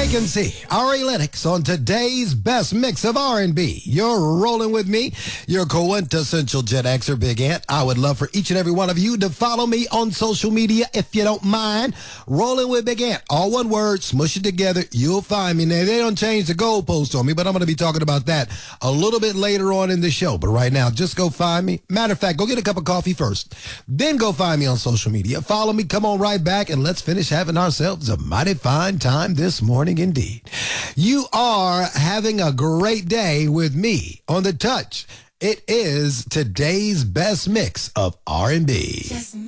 Vacancy, Ari Lennox on today's best mix of R&B. You're rolling with me, your quintessential Gen Xer, Big Ant. I would love for each and every one of you to follow me on social media if you don't mind. Rolling with Big Ant, all one word, smush it together, you'll find me. Now, they don't change the goalpost on me, but I'm going to be talking about that a little bit later on in the show. But right now, just go find me. Matter of fact, go get a cup of coffee first. Then go find me on social media. Follow me, come on right back, and let's finish having ourselves a mighty fine time this morning indeed. You are having a great day with me on The Touch. It is today's best mix of R&B.